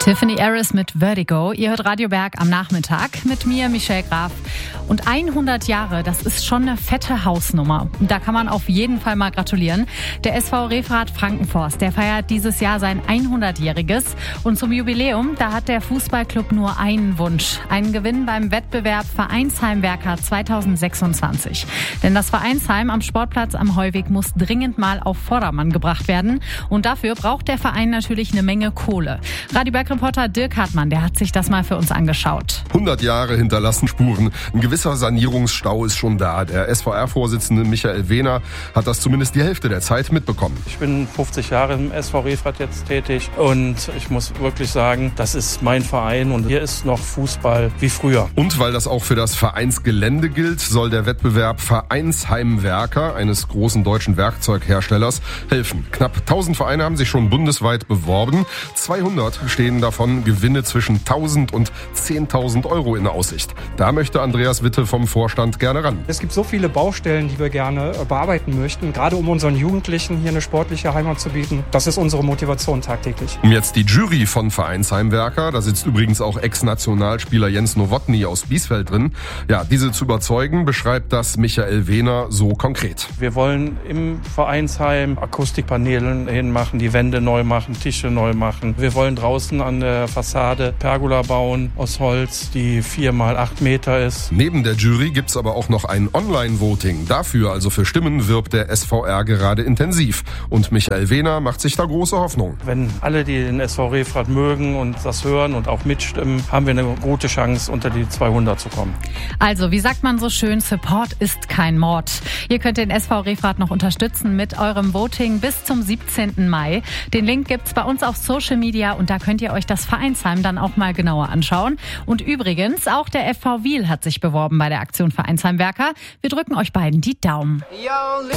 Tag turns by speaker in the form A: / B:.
A: Tiffany Harris mit Vertigo. Ihr hört Radio Berg am Nachmittag mit mir, Michelle Graf. Und 100 Jahre, das ist schon eine fette Hausnummer. Da kann man auf jeden Fall mal gratulieren. Der SV Refrath Frankenforst, der feiert dieses Jahr sein 100-jähriges. Und zum Jubiläum, da hat der Fußballclub nur einen Wunsch. Einen Gewinn beim Wettbewerb Vereinsheimwerker 2026. Denn das Vereinsheim am Sportplatz am Heuweg muss dringend mal auf Vordermann gebracht werden. Und dafür braucht der Verein natürlich eine Menge Kohle. Radio Berg-Reporter Dirk Hartmann, der hat sich das mal für uns angeschaut.
B: 100 Jahre hinterlassen Spuren. Ein gewisser Sanierungsstau ist schon da. Der SVR-Vorsitzende Michael Wehner hat das zumindest die Hälfte der Zeit mitbekommen.
C: Ich bin 50 Jahre im SV Refrath jetzt tätig und ich muss wirklich sagen, das ist mein Verein und hier ist noch Fußball wie früher.
B: Und weil das auch für das Vereinsgelände gilt, soll der Wettbewerb Vereinsheimwerker eines großen deutschen Werkzeugherstellers helfen. Knapp 1000 Vereine haben sich schon bundesweit beworben. 200 stehen davon Gewinne zwischen 1000 und 10.000 Euro in Aussicht. Da möchte Andreas Witte vom Vorstand gerne ran.
D: Es gibt so viele Baustellen, die wir gerne bearbeiten möchten, gerade um unseren Jugendlichen hier eine sportliche Heimat zu bieten. Das ist unsere Motivation tagtäglich.
B: Jetzt die Jury von Vereinsheimwerker, da sitzt übrigens auch Ex-Nationalspieler Jens Nowotny aus Biesfeld drin. Ja, diese zu überzeugen, beschreibt das Michael Wehner so konkret.
C: Wir wollen im Vereinsheim Akustikpaneele hinmachen, die Wände neu machen, Tische neu machen. Wir wollen draußen an der Fassade Pergola bauen aus Holz, die 4x8 Meter ist.
B: Neben der Jury gibt's aber auch noch ein Online-Voting. Dafür, also für Stimmen, wirbt der SVR gerade intensiv. Und Michael Wehner macht sich da große Hoffnung.
C: Wenn alle, die den SV Refrath mögen und das hören und auch mitstimmen, haben wir eine gute Chance, unter die 200 zu kommen.
A: Also, wie sagt man so schön, Support ist kein Mord. Ihr könnt den SV Refrath noch unterstützen mit eurem Voting bis zum 17. Mai. Den Link gibt's bei uns auf Social Media und da könnt ihr euch das Vereinsheim dann auch mal genauer anschauen. Und übrigens, auch der FV Wiel hat sich beworben bei der Aktion Vereinsheimwerker. Wir drücken euch beiden die Daumen.